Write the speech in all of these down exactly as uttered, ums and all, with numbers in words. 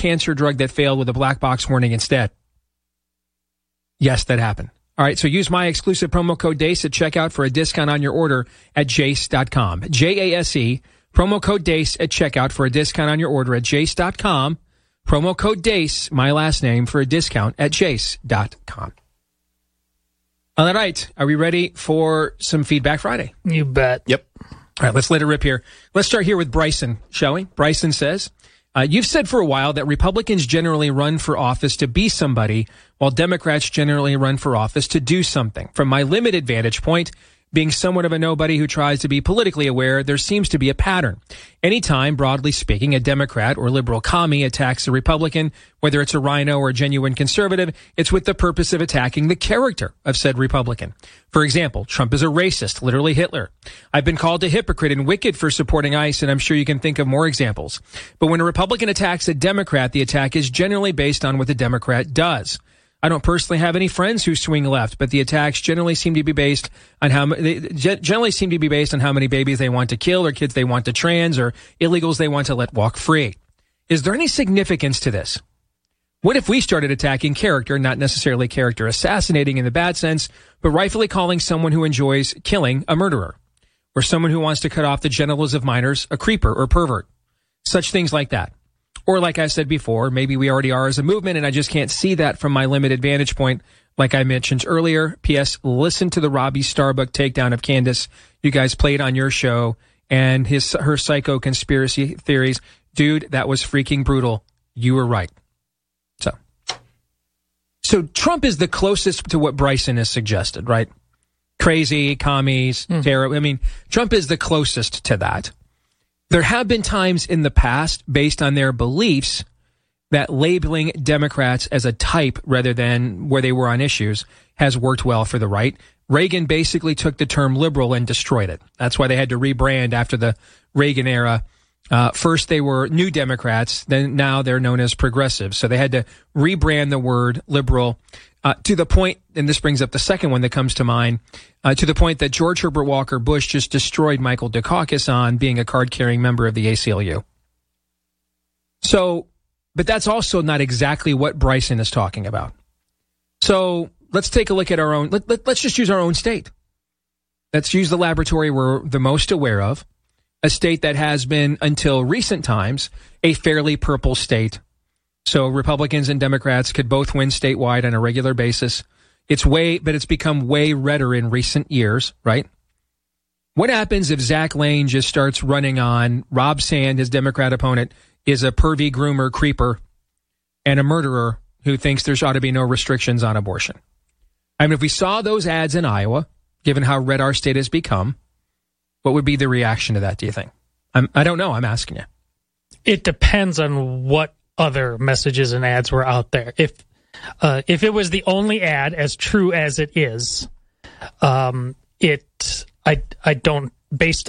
cancer drug that failed with a black box warning instead. Yes, that happened. All right, so use my exclusive promo code DEACE at checkout for a discount on your order at jace dot com. J A S E, promo code DEACE at checkout for a discount on your order at jace dot com. Promo code DEACE, my last name, for a discount at jace dot com. All right, are we ready for some Feedback Friday? You bet. Yep. All right, let's let it rip here. Let's start here with Bryson, shall we? Bryson says, uh, you've said for a while that Republicans generally run for office to be somebody, while Democrats generally run for office to do something. From my limited vantage point, being somewhat of a nobody who tries to be politically aware, there seems to be a pattern. Anytime, broadly speaking, a Democrat or liberal commie attacks a Republican, whether it's a rhino or a genuine conservative, it's with the purpose of attacking the character of said Republican. For example, Trump is a racist, literally Hitler. I've been called a hypocrite and wicked for supporting ICE, and I'm sure you can think of more examples. But when a Republican attacks a Democrat, the attack is generally based on what the Democrat does. I don't personally have any friends who swing left, but the attacks generally seem to be based on how they generally seem to be based on how many babies they want to kill, or kids they want to trans, or illegals they want to let walk free. Is there any significance to this? What if we started attacking character, not necessarily character assassinating in the bad sense, but rightfully calling someone who enjoys killing a murderer, or someone who wants to cut off the genitals of minors a creeper or pervert? Such things like that. Or like I said before, maybe we already are as a movement, and I just can't see that from my limited vantage point, like I mentioned earlier. P S. Listen to the Robbie Starbuck takedown of Candace you guys played on your show, and his her psycho conspiracy theories. Dude, that was freaking brutal. You were right. So, so Trump is the closest to what Bryson has suggested, right? Crazy, commies, mm. terror. I mean, Trump is the closest to that. There have been times in the past, based on their beliefs, that labeling Democrats as a type rather than where they were on issues has worked well for the right. Reagan basically took the term liberal and destroyed it. That's why they had to rebrand after the Reagan era. Uh, first, they were New Democrats. Then now they're known as progressives. So they had to rebrand the word liberal uh, to the point, and this brings up the second one that comes to mind, uh, to the point that George Herbert Walker Bush just destroyed Michael Dukakis on being a card-carrying member of the A C L U. So, but that's also not exactly what Bryson is talking about. So let's take a look at our own, let, let, let's just use our own state. Let's use the laboratory we're the most aware of, a state that has been, until recent times, a fairly purple state. So Republicans and Democrats could both win statewide on a regular basis. It's way, but it's become way redder in recent years, right? What happens if Zach Lane just starts running on Rob Sand, his Democrat opponent, is a pervy groomer creeper and a murderer who thinks there ought to be no restrictions on abortion? I mean, if we saw those ads in Iowa, given how red our state has become, what would be the reaction to that, do you think? I'm, I don't know. I'm asking you. It depends on what other messages and ads were out there. If uh, if it was the only ad, as true as it is, um, it I I don't based.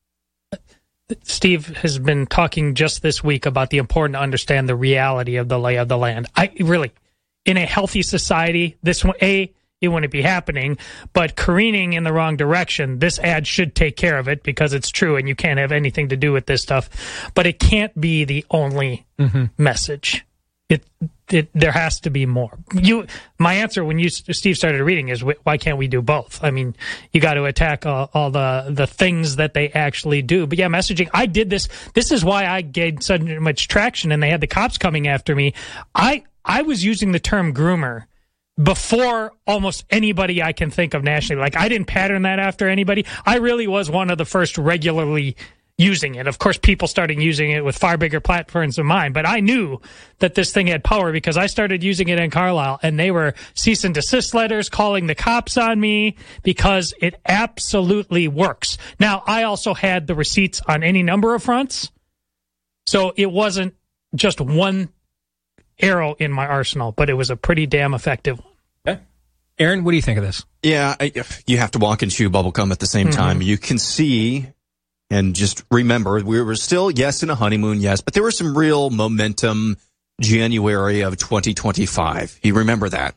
Steve has been talking just this week about the importance to understand the reality of the lay of the land. I really, in a healthy society, this one a. it wouldn't be happening, but careening in the wrong direction, this ad should take care of it because it's true and you can't have anything to do with this stuff. But it can't be the only mm-hmm. message. It, it, there has to be more. You, my answer when you, Steve, started reading is why can't we do both? I mean, you got to attack all, all the, the things that they actually do. But yeah, messaging, I did this. This is why I gained so much traction and they had the cops coming after me. I, I was using the term groomer before almost anybody I can think of nationally. Like, I didn't pattern that after anybody. I really was one of the first regularly using it. Of course, people started using it with far bigger platforms than mine, but I knew that this thing had power because I started using it in Carlisle, and they were cease and desist letters calling the cops on me because it absolutely works. Now, I also had the receipts on any number of fronts, so it wasn't just one arrow in my arsenal, but it was a pretty damn effective one. Okay. Aaron, what do you think of this? Yeah, I, you have to walk and chew bubblegum at the same mm-hmm. time. You can see, and just remember, we were still, yes, in a honeymoon, yes, but there was some real momentum January of twenty twenty-five. You remember that?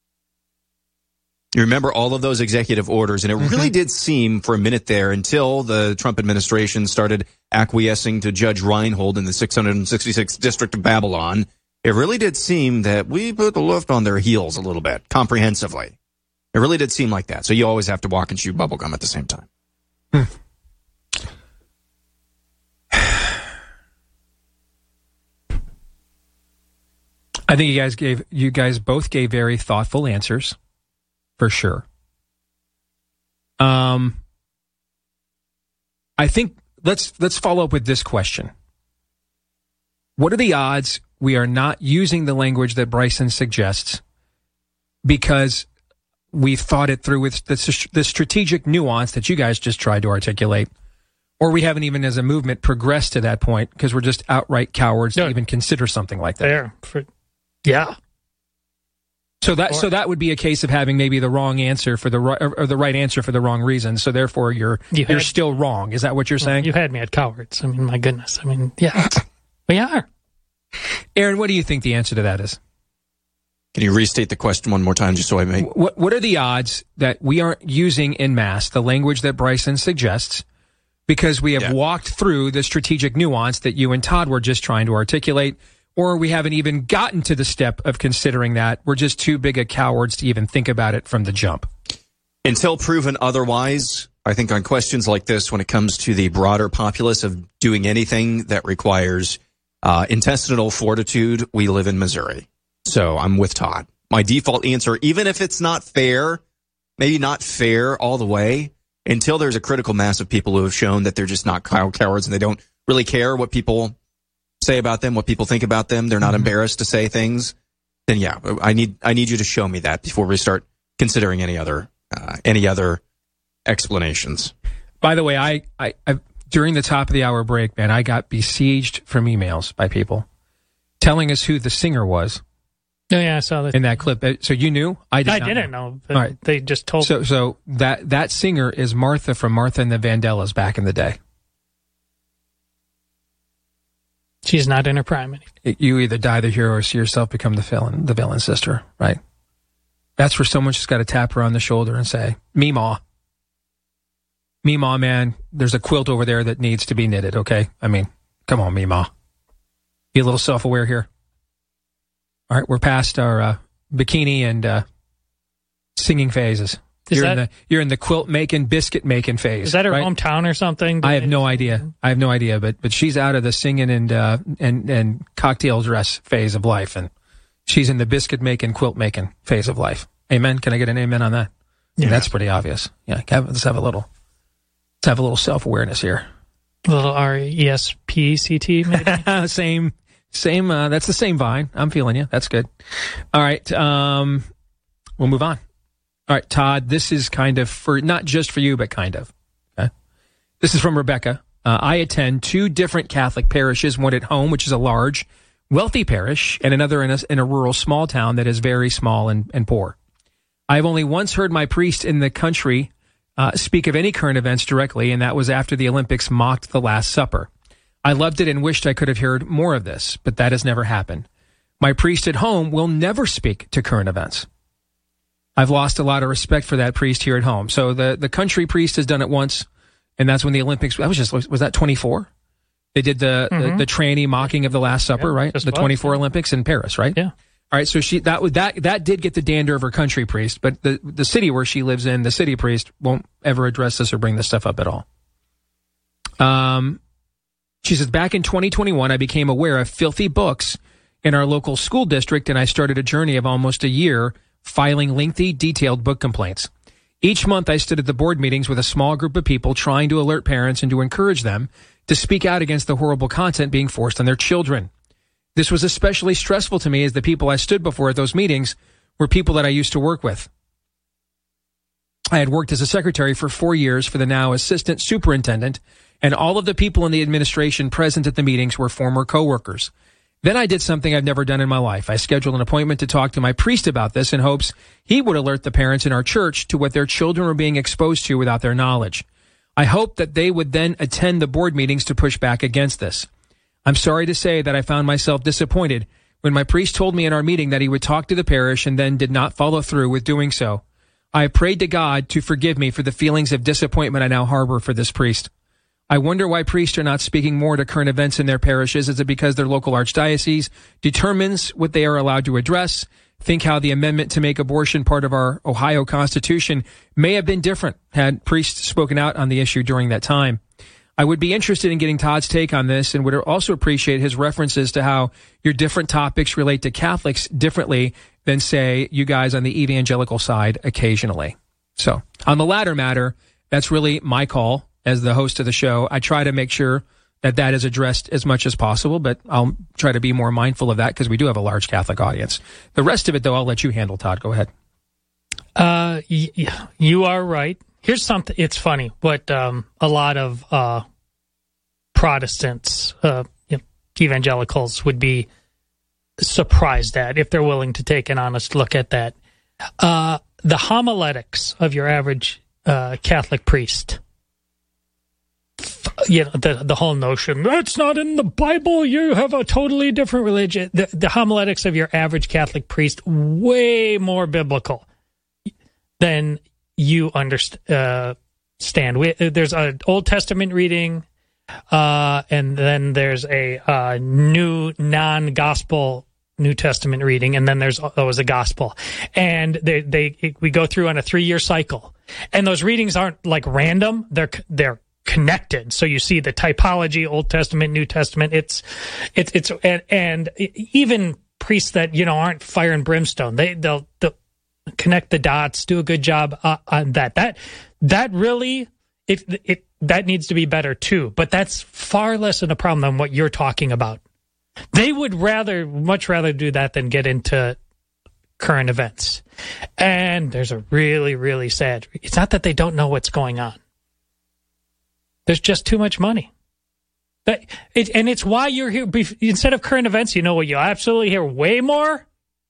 You remember all of those executive orders, and it mm-hmm. really did seem for a minute there until the Trump administration started acquiescing to Judge Reinhold in the six hundred sixty-sixth District of Babylon it really did seem that we put the left on their heels a little bit, comprehensively. It really did seem like that. So you always have to walk and chew bubblegum at the same time. Hmm. I think you guys gave you guys both gave very thoughtful answers, for sure. Um, I think let's let's follow up with this question. What are the odds we are not using the language that Bryson suggests because we've thought it through with the, the strategic nuance that you guys just tried to articulate, or we haven't even as a movement progressed to that point because we're just outright cowards no, to even consider something like that? There, for, yeah. So that or, so that would be a case of having maybe the wrong answer for the right, or the right answer for the wrong reason. So therefore, you're you you're had, still wrong. Is that what you're saying? You had me at cowards. I mean, my goodness. I mean, yeah, we are. Aaron, what do you think the answer to that is? Can you restate the question one more time just so I may? What What are the odds that we aren't using en masse the language that Bryson suggests because we have yeah. walked through the strategic nuance that you and Todd were just trying to articulate, or we haven't even gotten to the step of considering that? We're just too big a cowards to even think about it from the jump. Until proven otherwise, I think on questions like this, when it comes to the broader populace of doing anything that requires uh, intestinal fortitude, we live in Missouri. So I'm with Todd. My default answer, even if it's not fair, maybe not fair all the way, until there's a critical mass of people who have shown that they're just not cowards and they don't really care what people say about them, what people think about them, they're not mm-hmm. embarrassed to say things, then yeah, I need I need you to show me that before we start considering any other uh, any other explanations. By the way, I, I, I during the top of the hour break, man, I got besieged from emails by people telling us who the singer was. Oh, yeah, I saw that. In that clip. So you knew? I, did I not didn't know. know. All right. They just told so, me. So that, that singer is Martha from Martha and the Vandellas back in the day. She's not in her prime anymore. You either die the hero or see yourself become the villain, the villain sister, right? That's where someone's just got to tap her on the shoulder and say, Meemaw. Meemaw, man, there's a quilt over there that needs to be knitted, okay? I mean, come on, Meemaw. Be a little self-aware here. All right, we're past our uh, bikini and uh, singing phases. You're that, in the you're in the quilt making, biscuit making phase. Is that her right? hometown or something? I have no idea. I have no idea. But but she's out of the singing and uh, and and cocktail dress phase of life, and she's in the biscuit making, quilt making phase of life. Amen. Can I get an amen on that? Yeah, yeah, that's pretty obvious. Yeah, let's have a little let's have a little self awareness here. A little R E S P C T, maybe. Same. Same, uh, that's the same vine. I'm feeling you. That's good. All right. Um, we'll move on. All right, Todd, this is kind of for, not just for you, but kind of. Okay. This is from Rebecca. Uh, I attend two different Catholic parishes, one at home, which is a large, wealthy parish, and another in a, in a rural small town that is very small and, and poor. I've only once heard my priest in the country uh, speak of any current events directly, and that was after the Olympics mocked the Last Supper. I loved it and wished I could have heard more of this, but that has never happened. My priest at home will never speak to current events. I've lost a lot of respect for that priest here at home. So the, the country priest has done it once, and that's when the Olympics, that was just, was that twenty-four? They did the, mm-hmm. the, the tranny mocking of the Last Supper, yeah, right? The twenty-four was. Olympics in Paris, right? Yeah. All right, so she that that that did get the dander of her country priest, but the, the city where she lives in, the city priest won't ever address this or bring this stuff up at all. Um... She says, back in twenty twenty-one, I became aware of filthy books in our local school district, and I started a journey of almost a year filing lengthy, detailed book complaints. Each month, I stood at the board meetings with a small group of people trying to alert parents and to encourage them to speak out against the horrible content being forced on their children. This was especially stressful to me as the people I stood before at those meetings were people that I used to work with. I had worked as a secretary for four years for the now assistant superintendent, and all of the people in the administration present at the meetings were former coworkers. Then I did something I've never done in my life. I scheduled an appointment to talk to my priest about this in hopes he would alert the parents in our church to what their children were being exposed to without their knowledge. I hoped that they would then attend the board meetings to push back against this. I'm sorry to say that I found myself disappointed when my priest told me in our meeting that he would talk to the parish and then did not follow through with doing so. I prayed to God to forgive me for the feelings of disappointment I now harbor for this priest. I wonder why priests are not speaking more to current events in their parishes. Is it because their local archdiocese determines what they are allowed to address? Think how the amendment to make abortion part of our Ohio Constitution may have been different had priests spoken out on the issue during that time. I would be interested in getting Todd's take on this and would also appreciate his references to how your different topics relate to Catholics differently than, say, you guys on the evangelical side occasionally. So on the latter matter, that's really my call as the host of the show. I try to make sure that that is addressed as much as possible, but I'll try to be more mindful of that because we do have a large Catholic audience. The rest of it, though, I'll let you handle, Todd. Go ahead. Uh, y- you are right. Here's something. It's funny, but um, a lot of uh, Protestants, uh, you know, evangelicals, would be surprised at if they're willing to take an honest look at that. Uh, the homiletics of your average uh, Catholic priest. You know, the the whole notion, that's not in the Bible, you have a totally different religion. The, the homiletics of your average Catholic priest, way more biblical than you understand. Uh, there's an Old Testament reading, uh, and then there's a uh, new non-gospel New Testament reading, and then there's always a gospel. And they, they we go through on a three-year cycle. And those readings aren't like random, they're they're connected. So you see the typology, Old Testament, New Testament. It's, it's, it's, and, and even priests that, you know, aren't fire and brimstone, they, they'll, they'll connect the dots, do a good job uh, on that. That, that really, it, it, that needs to be better too. But that's far less of a problem than what you're talking about. They would rather, much rather do that than get into current events. And there's a really, really sad, it's not that they don't know what's going on. There's just too much money. But it, and it's why you're here. Instead of current events, you know what? You'll absolutely hear way more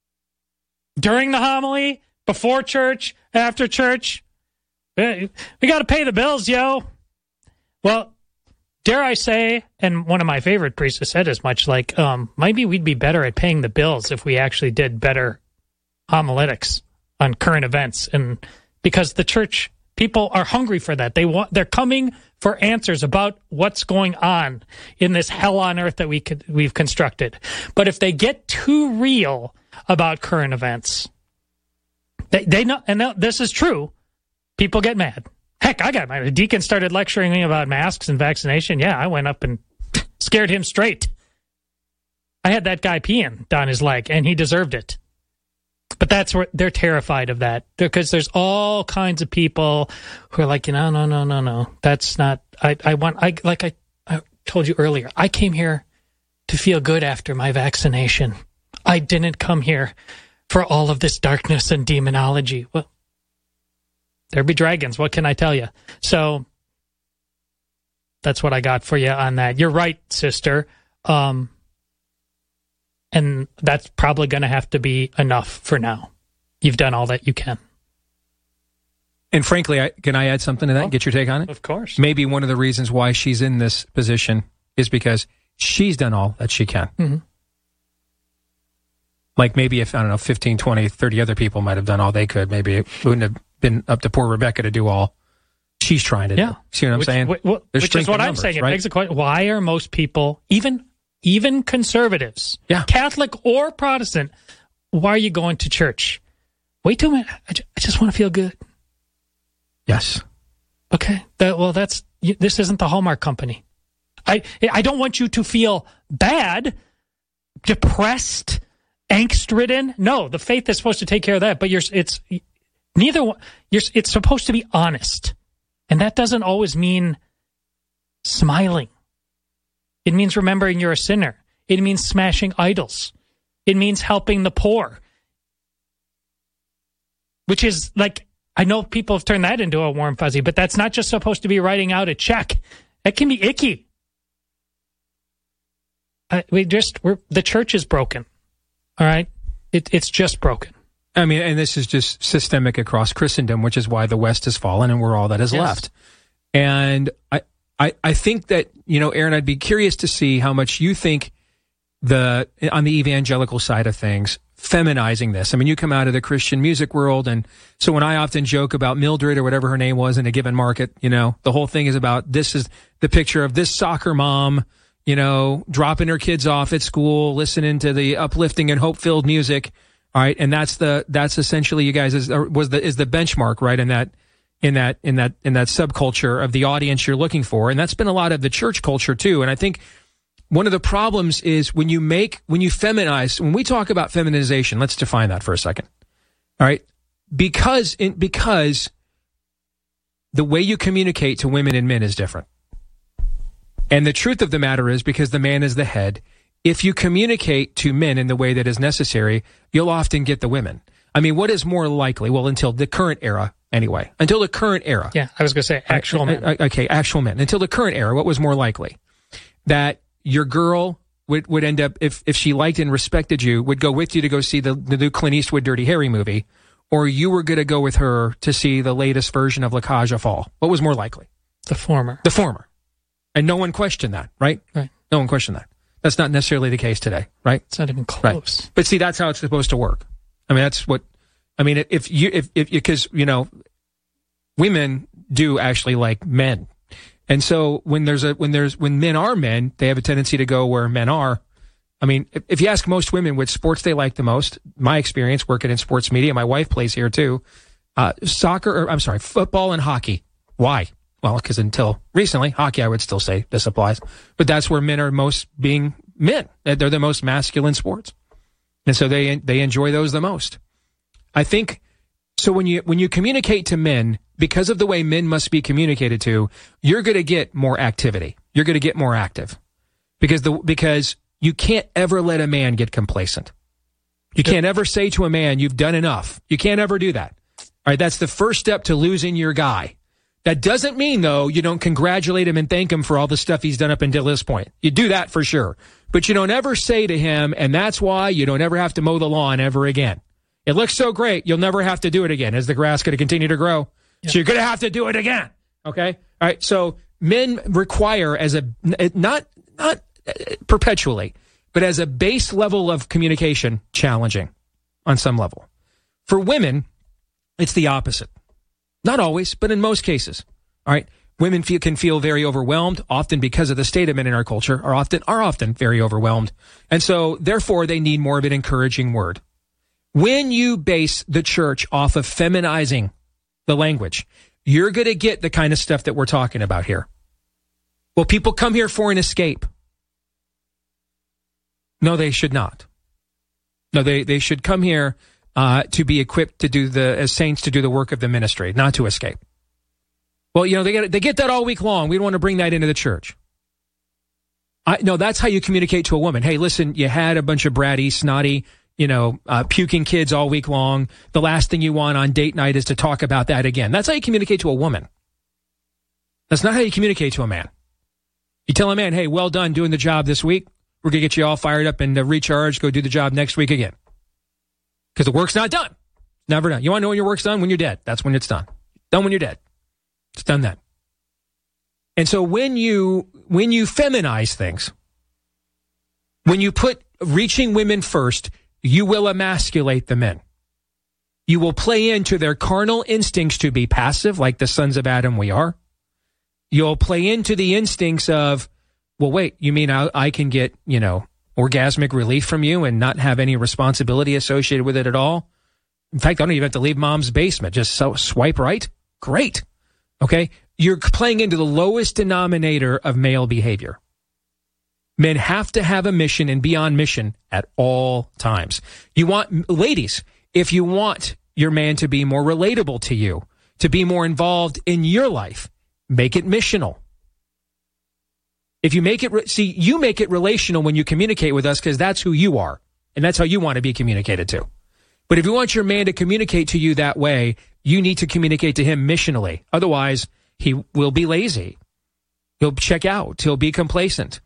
during the homily, before church, after church. We got to pay the bills, yo. Well, dare I say, and one of my favorite priests has said as much, like, um, maybe we'd be better at paying the bills if we actually did better homiletics on current events. And because the church, people are hungry for that. They want, they're coming for answers about what's going on in this hell on earth that we could, we've constructed. But if they get too real about current events, they, they know, and this is true, people get mad. Heck, I got mad. A deacon started lecturing me about masks and vaccination. Yeah, I went up and scared him straight. I had that guy peeing down his leg, and he deserved it. But that's where they're terrified of that, because there's all kinds of people who are like, you know, no, no, no, no, that's not. I, I want. I like I, I told you earlier. I came here to feel good after my vaccination. I didn't come here for all of this darkness and demonology. Well, there be dragons. What can I tell you? So that's what I got for you on that. You're right, sister. Um, And that's probably going to have to be enough for now. You've done all that you can. And frankly, I, can I add something to that and get your take on it? Of course. Maybe one of the reasons why she's in this position is because she's done all that she can. Mm-hmm. Like maybe if, I don't know, fifteen, twenty, thirty other people might have done all they could, maybe it wouldn't have been up to poor Rebecca to do all she's trying to yeah. do. See what I'm which, saying? Which, which is what I'm numbers, saying. It right? begs the question, why are most people, even even conservatives, yeah. Catholic or Protestant, why are you going to church? Wait till a minute. I just, I just want to feel good. Yes. Okay. That, well, that's this isn't the Hallmark Company. I I don't want you to feel bad, depressed, angst-ridden. No, the faith is supposed to take care of that. But you're it's neither one. You're it's supposed to be honest, and that doesn't always mean smiling. It means remembering you're a sinner. It means smashing idols. It means helping the poor. Which is like, I know people have turned that into a warm fuzzy, but that's not just supposed to be writing out a check. That can be icky. Uh, we just, we're, the church is broken. All right? It, it's just broken. I mean, and this is just systemic across Christendom, which is why the West has fallen and we're all that is yes. left. And I, I, I think that, you know, Aaron, I'd be curious to see how much you think the on the evangelical side of things, feminizing this. I mean, you come out of the Christian music world, and so when I often joke about Mildred or whatever her name was in a given market, you know, the whole thing is about this is the picture of this soccer mom, you know, dropping her kids off at school, listening to the uplifting and hope-filled music. All right, and that's the that's essentially you guys is was the is the benchmark, right, in that in that in that in that subculture of the audience you're looking for, and that's been a lot of the church culture too. And I think one of the problems is when you make, when you feminize, when we talk about feminization, let's define that for a second. All right. Because, in, because the way you communicate to women and men is different. And the truth of the matter is, because the man is the head, if you communicate to men in the way that is necessary, you'll often get the women. I mean, what is more likely? Well, until the current era, anyway. Until the current era. Yeah, I was going to say actual men. Okay, actual men. Until the current era, what was more likely? That your girl would, would end up, if, if she liked and respected you, would go with you to go see the, the new Clint Eastwood Dirty Harry movie, or you were going to go with her to see the latest version of La Cage aux Folles. What was more likely? The former. The former. And no one questioned that, right? Right. No one questioned that. That's not necessarily the case today, right? It's not even close. Right. But see, that's how it's supposed to work. I mean, that's what, I mean, if you, if, if, because, you know, women do actually like men. And so when there's a, when there's, when men are men, they have a tendency to go where men are. I mean, if, if you ask most women which sports they like the most, my experience working in sports media, my wife plays here too, uh, soccer, or I'm sorry, football and hockey. Why? Well, because until recently, hockey, I would still say this applies, but that's where men are most being men. They're the most masculine sports. And so they, they enjoy those the most. I think, so when you, when you communicate to men, because of the way men must be communicated to, you're going to get more activity. You're going to get more active because the, because you can't ever let a man get complacent. You can't ever say to a man, you've done enough. You can't ever do that. All right. That's the first step to losing your guy. That doesn't mean though, you don't congratulate him and thank him for all the stuff he's done up until this point. You do that for sure, but you don't ever say to him, and that's why you don't ever have to mow the lawn ever again. It looks so great. You'll never have to do it again. Is the grass going to continue to grow? Yeah. So you're going to have to do it again. Okay. All right. So men require as a, not, not perpetually, but as a base level of communication, challenging on some level. For women, it's the opposite. Not always, but in most cases. All right. Women feel, can feel very overwhelmed, often because of the state of men in our culture, are often, are often very overwhelmed. And so therefore they need more of an encouraging word. When you base the church off of feminizing the language, you're going to get the kind of stuff that we're talking about here. Well, people come here for an escape. No, they should not. No, they, they should come here uh, to be equipped to do the, as saints, to do the work of the ministry, not to escape. Well, you know, they get, they get that all week long. We don't want to bring that into the church. I, no, that's how you communicate to a woman. Hey, listen, you had a bunch of bratty, snotty, you know, uh, puking kids all week long. The last thing you want on date night is to talk about that again. That's how you communicate to a woman. That's not how you communicate to a man. You tell a man, hey, well done doing the job this week. We're going to get you all fired up and uh, recharged. Go do the job next week again. Because the work's not done. Never done. You want to know when your work's done? When you're dead. That's when it's done. Done when you're dead. It's done then. And so when you, when you feminize things, when you put reaching women first, you will emasculate the men. You will play into their carnal instincts to be passive, like the sons of Adam we are. You'll play into the instincts of, well, wait, you mean I, I can get, you know, orgasmic relief from you and not have any responsibility associated with it at all? In fact, I don't even have to leave mom's basement. Just so, swipe right. Great. Okay. You're playing into the lowest denominator of male behavior. Men have to have a mission and be on mission at all times. You want, ladies, if you want your man to be more relatable to you, to be more involved in your life, make it missional. If you make it, see, you make it relational when you communicate with us because that's who you are. And that's how you want to be communicated to. But if you want your man to communicate to you that way, you need to communicate to him missionally. Otherwise, he will be lazy. He'll check out. He'll be complacent.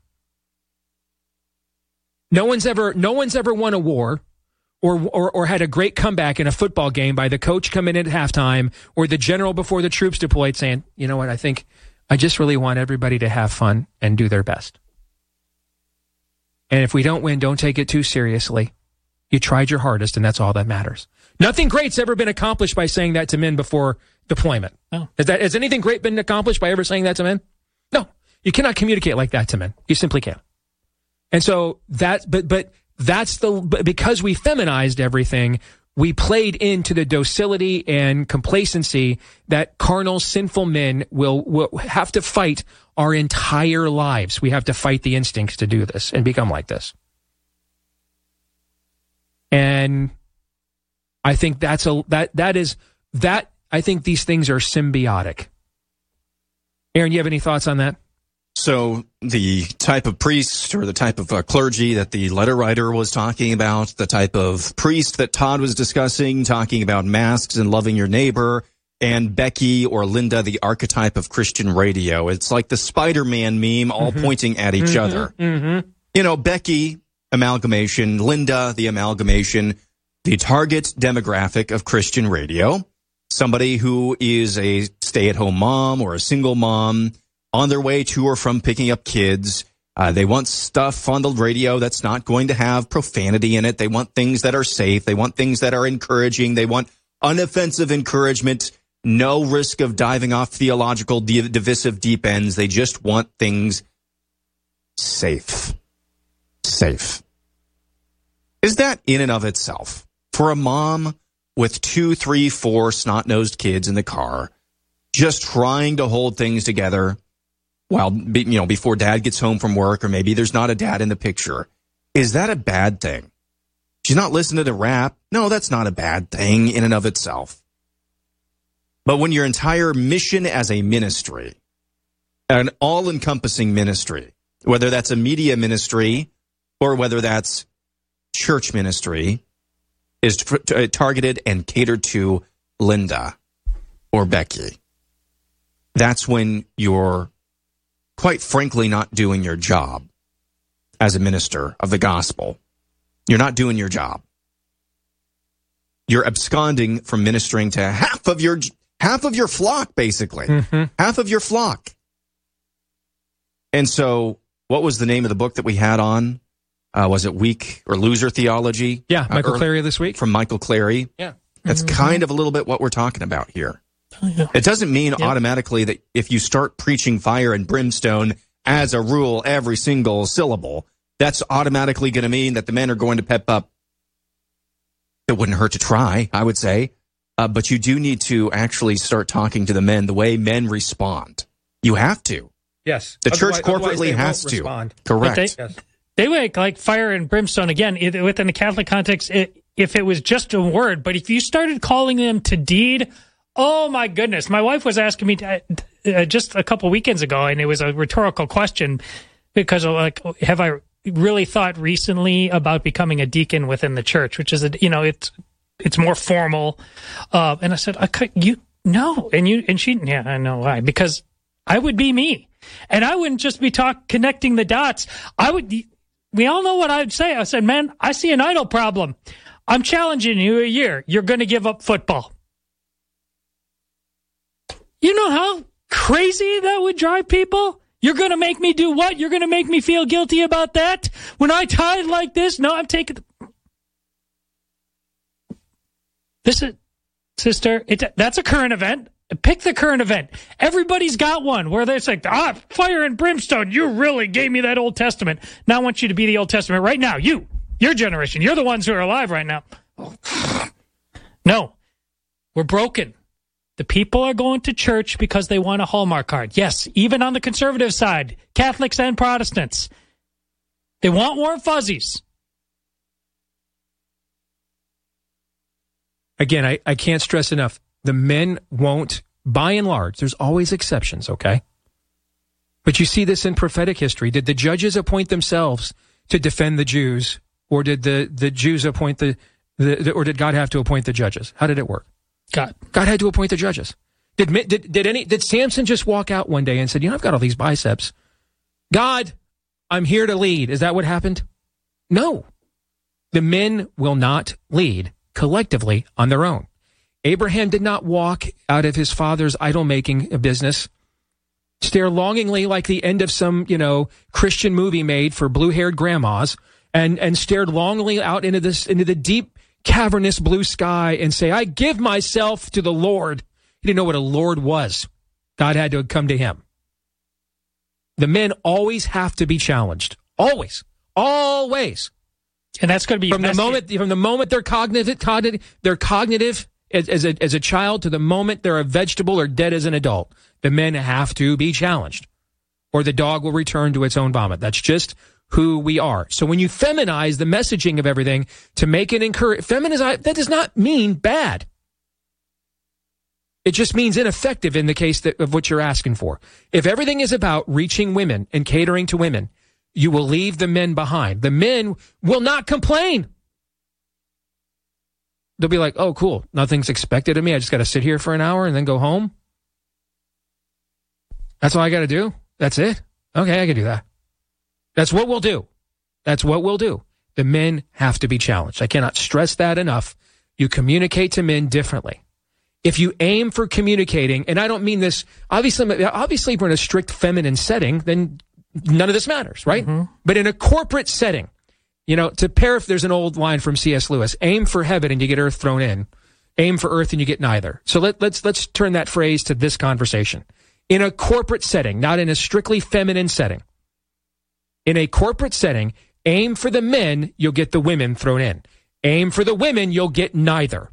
No one's ever, no one's ever won a war or, or, or had a great comeback in a football game by the coach coming in at halftime or the general before the troops deployed saying, you know what, I think I just really want everybody to have fun and do their best. And if we don't win, don't take it too seriously. You tried your hardest, and that's all that matters. Nothing great's ever been accomplished by saying that to men before deployment. Oh. Has, that, has anything great been accomplished by ever saying that to men? No. You cannot communicate like that to men. You simply can't. And so that, but, but that's the, because we feminized everything, we played into the docility and complacency that carnal, sinful men will, will have to fight our entire lives. We have to fight the instincts to do this and become like this. And I think that's a, that, that is, that, I think these things are symbiotic. Aaron, you have any thoughts on that? So the type of priest or the type of uh, clergy that the letter writer was talking about, the type of priest that Todd was discussing, talking about masks and loving your neighbor, and Becky or Linda, the archetype of Christian radio. It's like the Spider-Man meme, all mm-hmm. pointing at each mm-hmm. other. Mm-hmm. You know, Becky, amalgamation, Linda, the amalgamation, the target demographic of Christian radio, somebody who is a stay-at-home mom or a single mom, on their way to or from picking up kids. Uh, they want stuff on the radio that's not going to have profanity in it. They want things that are safe. They want things that are encouraging. They want unoffensive encouragement, no risk of diving off theological div- divisive deep ends. They just want things safe. Safe. Is that in and of itself, for a mom with two, three, four snot-nosed kids in the car, just trying to hold things together, well, you know, before dad gets home from work, or maybe there's not a dad in the picture. Is that a bad thing? She's not listening to rap. No, that's not a bad thing in and of itself. But when your entire mission as a ministry, an all-encompassing ministry, whether that's a media ministry or whether that's church ministry, is t- targeted and catered to Linda or Becky, that's when you're quite frankly not doing your job as a minister of the gospel. You're not doing your job. You're absconding from ministering to half of your half of your flock, basically. Mm-hmm. Half of your flock. And so, what was the name of the book that we had on? Uh, was it Weak or Loser Theology? Yeah, Michael uh, Clary this week. From Michael Clary. Yeah. That's mm-hmm. kind of a little bit what we're talking about here. Oh, yeah. It doesn't mean yep. automatically that if you start preaching fire and brimstone as a rule, every single syllable, that's automatically going to mean that the men are going to pep up. It wouldn't hurt to try, I would say. Uh, but you do need to actually start talking to the men the way men respond. You have to. Yes. The church corporately has to. Respond. Correct. They, yes. they make like fire and brimstone again it, within the Catholic context. It, if it was just a word, but if you started calling them to deed, oh my goodness! My wife was asking me to, uh, just a couple weekends ago, and it was a rhetorical question because, of, like, have I really thought recently about becoming a deacon within the church? Which is, a, you know, it's it's more formal. Uh, and I said, I could, you no, and you and she, yeah, I know why, because I would be me, and I wouldn't just be talk connecting the dots. I would. We all know what I'd say. I said, man, I see an idol problem. I'm challenging you a year. You're going to give up football. You know how crazy that would drive people? You're going to make me do what? You're going to make me feel guilty about that? When I tithe like this? No, I'm taking... This is... Sister, it, that's a current event. Pick the current event. Everybody's got one where they're like, ah, fire and brimstone, you really gave me that Old Testament. Now I want you to be the Old Testament right now. You, your generation, you're the ones who are alive right now. No, we're broken. The people are going to church because they want a Hallmark card. Yes, even on the conservative side, Catholics and Protestants. They want warm fuzzies. Again, I, I can't stress enough. The men won't, by and large, there's always exceptions, okay? But you see this in prophetic history. Did the judges appoint themselves to defend the Jews, or did the, the Jews appoint the, the, the, or did God have to appoint the judges? How did it work? God. God had to appoint the judges. Did, did, did any, did Samson just walk out one day and said, you know, I've got all these biceps. God, I'm here to lead. Is that what happened? No. The men will not lead collectively on their own. Abraham did not walk out of his father's idol-making business stare longingly like the end of some, you know, Christian movie made for blue-haired grandmas, and, and stared longingly out into this, into the deep, cavernous blue sky and say, I give myself to the Lord. He didn't know what a Lord was. God had to come to him. The men always have to be challenged. Always. Always. And that's going to be from messy. the moment from the moment they're cognitive, cognitive they're cognitive as, as a as a child to the moment they're a vegetable or dead as an adult. The men have to be challenged, or the dog will return to its own vomit. That's just who we are. So when you feminize the messaging of everything to make it encourage, feminize, that does not mean bad. It just means ineffective in the case that, of what you're asking for. If everything is about reaching women and catering to women, you will leave the men behind. The men will not complain. They'll be like, oh, cool. Nothing's expected of me. I just got to sit here for an hour and then go home. That's all I got to do? That's it? Okay, I can do that. That's what we'll do. That's what we'll do. The men have to be challenged. I cannot stress that enough. You communicate to men differently. If you aim for communicating, and I don't mean this, obviously, obviously if we're in a strict feminine setting, then none of this matters, right? Mm-hmm. But in a corporate setting, you know, to paraphrase, there's an old line from C S Lewis, aim for heaven and you get earth thrown in. Aim for earth and you get neither. So let, let's let's turn that phrase to this conversation. In a corporate setting, not in a strictly feminine setting. In a corporate setting, aim for the men, you'll get the women thrown in. Aim for the women, you'll get neither.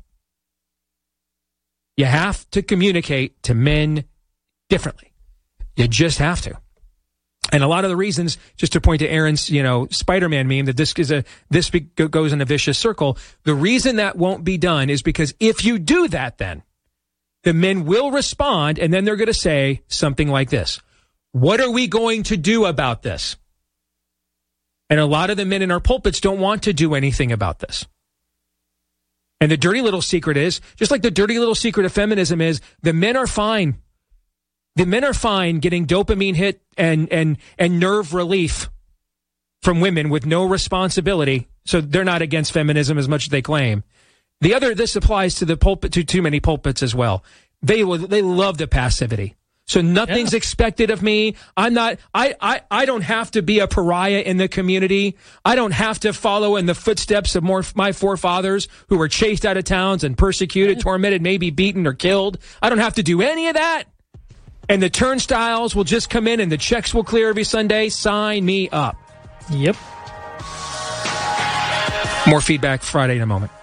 You have to communicate to men differently. You just have to. And a lot of the reasons, just to point to Aaron's, you know, Spider-Man meme, that this is a this be, goes in a vicious circle. The reason that won't be done is because if you do that, then the men will respond, and then they're going to say something like this: what are we going to do about this? And a lot of the men in our pulpits don't want to do anything about this. And the dirty little secret is, just like the dirty little secret of feminism is, the men are fine. The men are fine getting dopamine hit and, and, and nerve relief from women with no responsibility. So they're not against feminism as much as they claim. The other, this applies to the pulpit, to too many pulpits as well. They they love the passivity. So nothing's yeah. expected of me. I'm not, I, I, I don't have to be a pariah in the community. I don't have to follow in the footsteps of more, my forefathers who were chased out of towns and persecuted, yeah. tormented, maybe beaten or killed. I don't have to do any of that. And the turnstiles will just come in and the checks will clear every Sunday. Sign me up. Yep. More feedback Friday in a moment.